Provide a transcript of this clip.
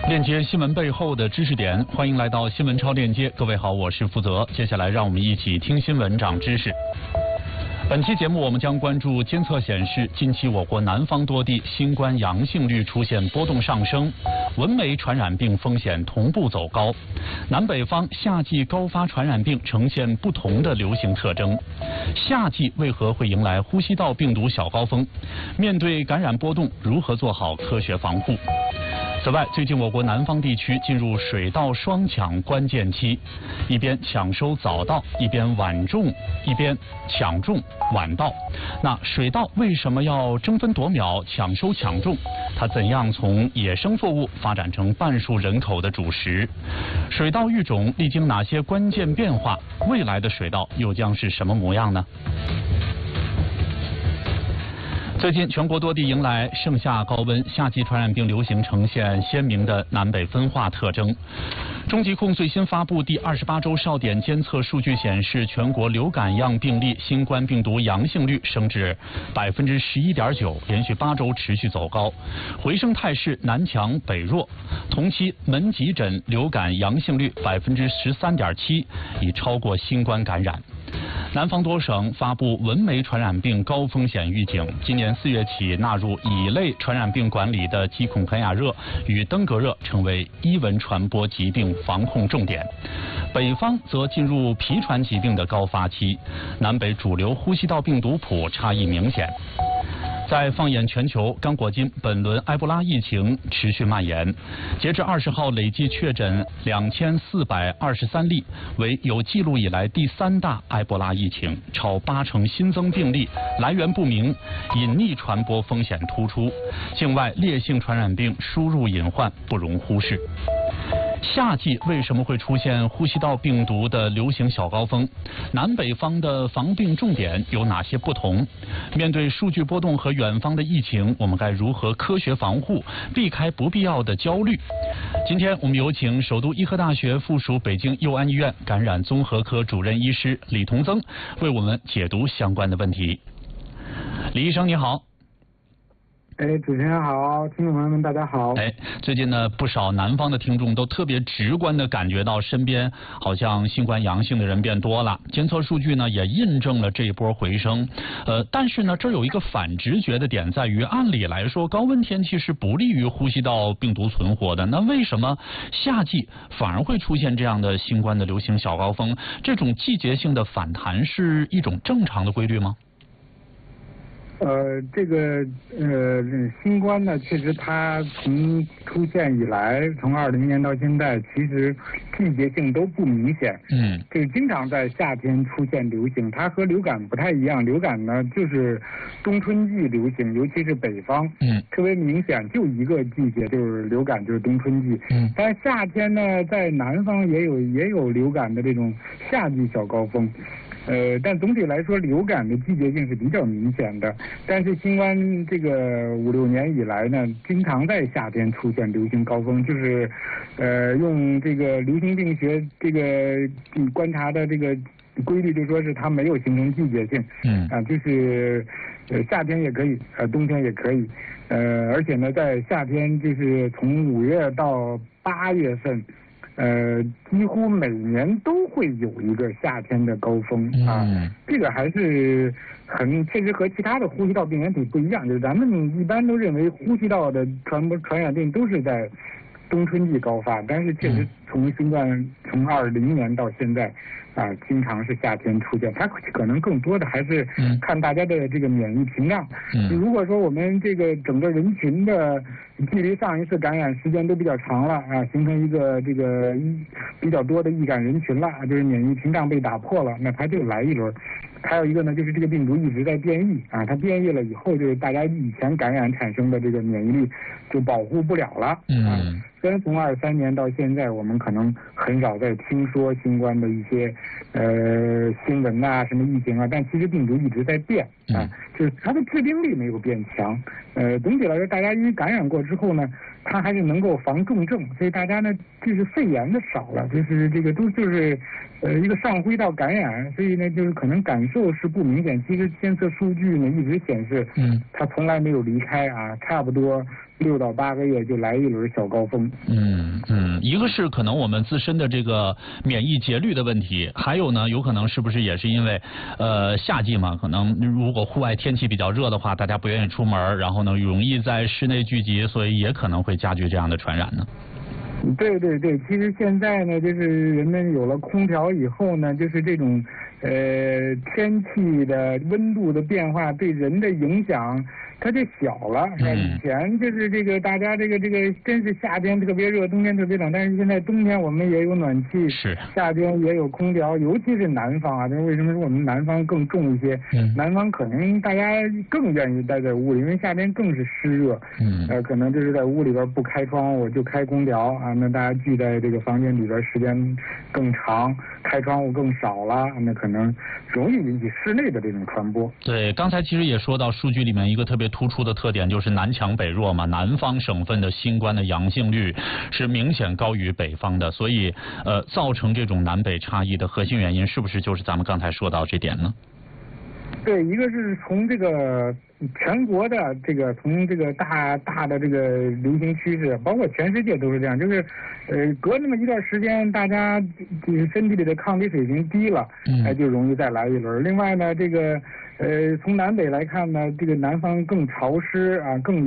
链接新闻背后的知识点，欢迎来到新闻超链接。各位好，我是负责。接下来让我们一起听新闻长知识。本期节目我们将关注监测显示，近期我国南方多地新冠阳性率出现波动上升，蚊媒传染病风险同步走高。南北方夏季高发传染病呈现不同的流行特征。夏季为何会迎来呼吸道病毒小高峰？面对感染波动，如何做好科学防护？此外，最近我国南方地区进入水稻双抢关键期，一边抢收早稻，一边抢种晚稻。那水稻为什么要争分夺秒抢收抢种？它怎样从野生作物发展成半数人口的主食？水稻育种历经哪些关键变化？未来的水稻又将是什么模样呢？最近，全国多地迎来盛夏高温，夏季传染病流行呈现鲜明的南北分化特征。中疾控最新发布第28周哨点监测数据显示，全国流感样病例新冠病毒阳性率升至11.9%，连续8周持续走高，回升态势南强北弱。同期门急诊流感阳性率13.7%，已超过新冠感染。南方多省发布蚊媒传染病高风险预警，今年4月起纳入乙类传染病管理的鸡孔肯亚热与登革热成为伊蚊传播疾病防控重点。北方则进入皮传疾病的高发期，南北主流呼吸道病毒谱差异明显。在放眼全球，刚果金本轮埃博拉疫情持续蔓延，截至20号累计确诊2423例，为有记录以来第3大埃博拉疫情，超80%新增病例来源不明，隐匿传播风险突出，境外烈性传染病输入隐患不容忽视。夏季为什么会出现呼吸道病毒的流行小高峰？南北方的防病重点有哪些不同？面对数据波动和远方的疫情，我们该如何科学防护，避开不必要的焦虑？今天我们有请首都医科大学附属北京佑安医院感染综合科主任医师李同增为我们解读相关的问题。李医生你好。 主持人好，听众朋友们大家好。 最近呢，不少南方的听众都特别直观的感觉到身边好像新冠阳性的人变多了，监测数据呢也印证了这一波回升。但是呢，这有一个反直觉的点在于，按理来说高温天气是不利于呼吸道病毒存活的，那为什么夏季反而会出现这样的新冠的流行小高峰？这种季节性的反弹是一种正常的规律吗？ 新冠呢，确实它从出现以来，从20年到现在，其实季节性都不明显。这个经常在夏天出现流行，它和流感不太一样。流感呢就是冬春季流行，尤其是北方，特别明显，就一个季节就是流感，就是冬春季。但是夏天呢，在南方也有流感的这种夏季小高峰。但总体来说，流感的季节性是比较明显的。但是新冠这个5、6年以来呢，经常在夏天出现流行高峰，就是用这个流行病学这个观察的这个规律，就说是它没有形成季节性。就是夏天也可以，冬天也可以。而且呢，在夏天就是从5月到8月份。几乎每年都会有一个夏天的高峰这个还是确实和其他的呼吸道病原体不一样，就是咱们一般都认为呼吸道的传染病都是在冬春季高发，但是确实从新冠从20年到现在经常是夏天出现，它可能更多的还是看大家的这个免疫屏障。如果说我们这个整个人群的距离上一次感染时间都比较长了形成一个这个比较多的易感人群了就是免疫屏障被打破了，那它就来一轮。还有一个呢，就是这个病毒一直在变异它变异了以后，就是大家以前感染产生的这个免疫力就保护不了了虽然从23年到现在，我们可能很少再听说新冠的一些新闻什么疫情但其实病毒一直在变就是它的致病力没有变强。总体来说，大家因为感染过之后呢，它还是能够防重症，所以大家呢就是肺炎的少了，就是这个都就是一个上呼吸道感染，所以呢就是可能感受是不明显。其实监测数据呢一直显示它从来没有离开差不多 6到8个月就来一轮小高峰。 一个是可能我们自身的这个免疫节律的问题，还有呢，有可能是不是也是因为夏季嘛，可能如果户外天气比较热的话，大家不愿意出门，然后呢容易在室内聚集，所以也可能会加剧这样的传染呢。 对，其实现在呢，就是人们有了空调以后呢，就是这种天气的温度的变化对人的影响它就小了。以前就是这个大家这个真是夏天特别热，冬天特别冷，但是现在冬天我们也有暖气， 是夏天也有空调，尤其是南方啊，这为什么说我们南方更重一些？南方可能大家更愿意待在屋里，因为夏天更是湿热。可能就是在屋里边不开窗，我就开空调啊，那大家聚在这个房间里边时间更长，开窗户更少了，那可能容易引起室内的这种传播。 对，刚才其实也说到数据里面一个特别突出的特点就是南强北弱嘛，南方省份的新冠的阳性率是明显高于北方的，所以造成这种南北差异的核心原因是不是就是咱们刚才说到这点呢？ 对，一个是从这个全国的从这个大的这个流行趋势，包括全世界都是这样，就是隔那么一段时间，大家身体里的抗体水平低了，就容易再来一轮。另外呢，从南北来看呢，这个南方更潮湿啊，更